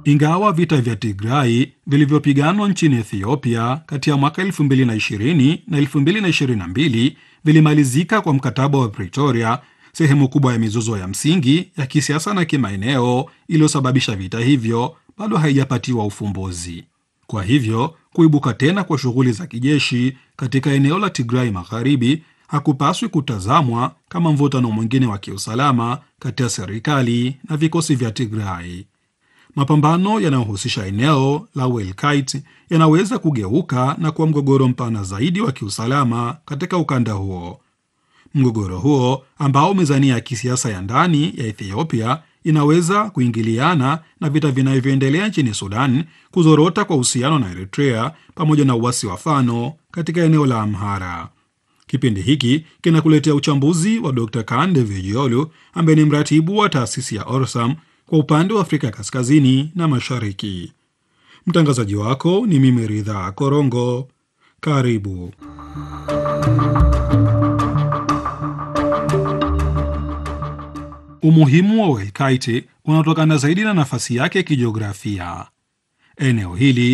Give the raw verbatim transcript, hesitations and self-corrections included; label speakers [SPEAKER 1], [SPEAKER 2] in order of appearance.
[SPEAKER 1] Ingawa vita vya Tigrai vilivyopiganwa nchini Ethiopia kati ya mwaka elfu mbili na ishirini na elfu mbili na ishirini na mbili vilimalizika kwa mkataba wa Pretoria, sehemu kubwa ya mizozo ya msingi ya kisiasa na kimaeneo iliyosababisha vita hivyo bado haijapatiwa ufumbuzi. Kwa hivyo, kuibuka tena kwa shughuli za kijeshi katika eneo la Tigrai Magharibi hakupaswi kutazamwa kama mvutano mwingine wa kiusalama kati ya serikali na vikosi vya Tigrai. Mapambano yanayohusisha eneo la Welkait yanaweza kugeuka na kuwa mgogoro mpana zaidi wa kiusalama katika ukanda huo. Mgogoro huo ambao mizani ya kisiasa ya ndani ya Ethiopia inaweza kuingiliana na vita vinavyoendelea nchini Sudan, kuzorota kwa uhusiano na Eritrea, pamoja na uasi wa Fano katika eneo la Amhara. Kipindi hiki kinakuletea uchambuzi wa Dokta Kande Vijiolu ambaye ni mratibu wa taasisi ya Orsam kwa upande wa Afrika Kaskazini na Mashariki. Mtangazaji wako ni mimi Ridha Korongo. Karibu. Umuhimu wa Welkait unatokana zaidi na nafasi yake kijiografia. Eneo hili